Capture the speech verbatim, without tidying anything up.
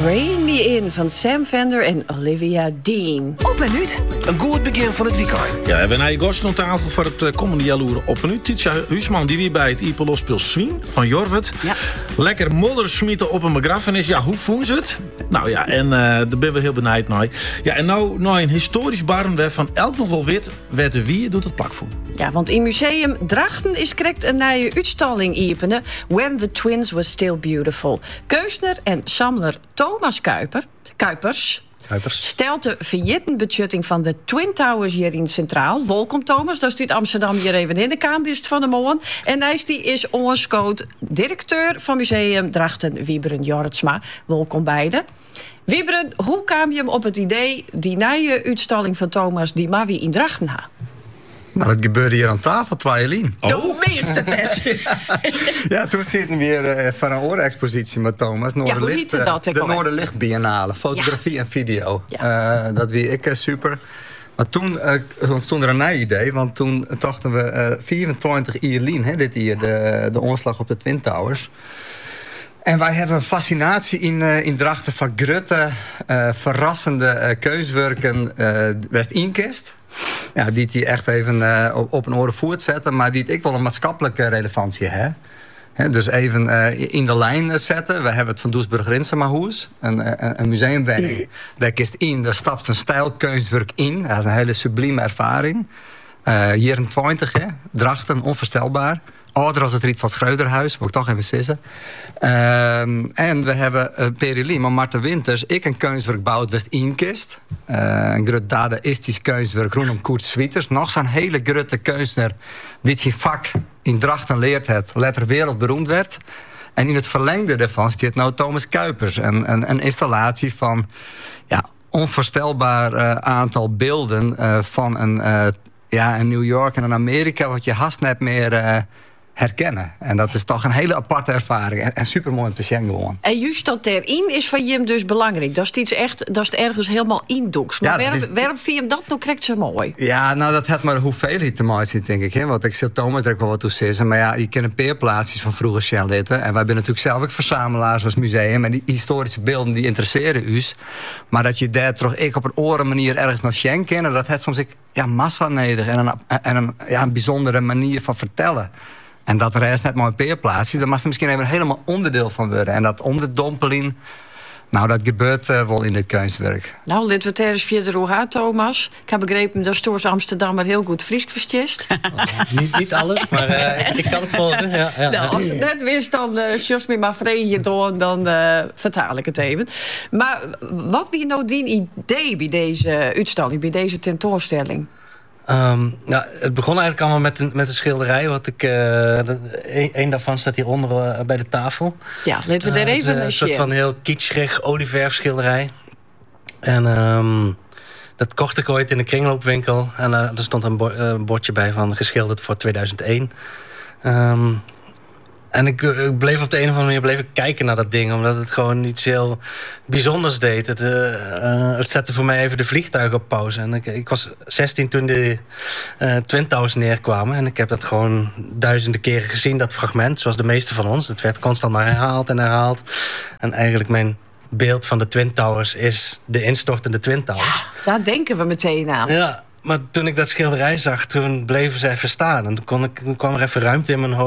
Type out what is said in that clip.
Rain Me In van Sam Fender en Olivia Dean. Op een minuut. Een goed begin van het weekend. Ja, we hebben naar je gasten aan tafel voor het uh, komende jaloeren op een uur. Titia Huisman, die weer bij het Ipelospeel Swien van Jorvet. Ja. Lekker modder smieten op een begrafenis. Ja, hoe voelen ze het? Nou ja, en uh, daar ben we heel benieuwd naar. Ja, en nou, nou een historisch barn waarvan elk nog wel weet waar de wie doet het plak voor. Ja, want in Museum Drachten is correct een nieuwe uitstalling openen. When the Twins Was Still Beautiful. Keusner en samler Thomas Kuiper, Kuipers... Kuipers. Stelt de faillittenbudgetting van de Twin Towers hier in Centraal. Welkom Thomas, dat is dit Amsterdam hier even in de kaambist van de morgen. En hij die is onskoot directeur van Museum Drachten, Wieberen Jorritsma. Welkom beiden. Wieberen, hoe kwam je hem op het idee die nieuwe uitstalling van Thomas die maar weer in Drachten ha? Nou, dat gebeurde hier aan tafel, Twailien. Oh. De meeste test. Ja, toen zitten we weer uh, van een oorexpositie met Thomas. Noorderlicht, ja, hoe heette dat? uh, de Noorderlicht Biennale, fotografie ja. en video. Ja. Uh, dat wie ik uh, super. Maar toen uh, ontstond er een nieuw idee, want toen dachten we uh, vierentwintig Ierlien, hè, dit hier, de, de omslag op de Twin Towers. En wij hebben een fascinatie in, uh, in Drachten van grote, uh, verrassende uh, keuswerken uh, West-Inkist. Ja, die die echt even uh, op, op een oren voert zetten, maar die ik wel een maatschappelijke relevantie heeft. He, dus even uh, in de lijn zetten. We hebben het van Doesburg Rinsemahoes, een, een, een museumwerk. Daar kist in, daar stapt een stijlkunstwerk in. Dat is een hele sublieme ervaring. Uh, hier in twintig, hè, Drachten, onvoorstelbaar. Ouder als het Riet van Schreuderhuis, moet ik toch even sissen. Uh, en we hebben uh, Perilien, maar Marten Winters, ik een kunstwerk bouwt West-Inkist. Uh, een groot dadaistisch kunstwerk rondom Koert Swieters. Nog zo'n hele grote kunstner die zijn vak in Drachten leert het, letter wereldberoemd werd. En in het verlengde daarvan staat nou Thomas Kuipers. Een, een, een installatie van ja, onvoorstelbaar uh, aantal beelden uh, van een, uh, ja, een New York en een Amerika wat je haast net meer Uh, herkennen. En dat is toch een hele aparte ervaring. En, en super mooi om te zien gewoon. En juist dat erin is van Jim dus belangrijk. Dat is iets echt, dat is ergens helemaal indoeks. Maar ja, waarom, is... waarom vind je hem dat nou krijgt zo mooi? Ja, nou dat had maar hoeveelheid te maken zit, denk ik. Hè? Want ik zie Thomas er ook wel wat toe zeggen. Maar ja, je kent een peerplaatsjes van vroeger Charlotte. En wij zijn natuurlijk zelf ook verzamelaars als museum. En die historische beelden die interesseren u. Maar dat je daar toch ik op een oren manier ergens nog schenken kennen, dat heeft soms ik ja, massa nodig. En een, en een, ja, een bijzondere manier van vertellen. En dat er is net mooi peerplaatsjes, daar mag er misschien even helemaal onderdeel van worden. En dat onderdompeling, nou dat gebeurt uh, wel in dit kunstwerk. Nou, laten we het eens verder hoe gaat, Thomas. Ik heb begrepen dat Stoors Amsterdammer heel goed Fries verstest. niet, niet alles, maar uh, ik kan het volgen. Ja, ja. Nou, als het net wist, dan uh, sjors me maar vrije door, dan uh, vertaal ik het even. Maar wat wie nou die idee bij deze uitstalling, bij deze tentoonstelling? Um, nou, het begon eigenlijk allemaal met een, met een schilderij. Wat ik, uh, een, een daarvan staat hieronder uh, bij de tafel. Ja, laten we daar uh, even een soort van heel kitscherig olieverfschilderij. En um, dat kocht ik ooit in een kringloopwinkel. En uh, er stond een bo- uh, bordje bij van geschilderd voor tweeduizend één. Um, En ik, ik bleef op de een of andere manier bleef ik kijken naar dat ding, omdat het gewoon iets heel bijzonders deed. Het, uh, uh, het zette voor mij even de vliegtuigen op pauze. En ik, ik was zestien toen de uh, Twin Towers neerkwamen. En ik heb dat gewoon duizenden keren gezien, dat fragment, zoals de meeste van ons. Het werd constant maar herhaald en herhaald. En eigenlijk mijn beeld van de Twin Towers is de instortende Twin Towers. Ja, daar denken we meteen aan. Ja, maar toen ik dat schilderij zag, toen bleven ze even staan. En toen, kon ik, toen kwam er even ruimte in mijn hoofd.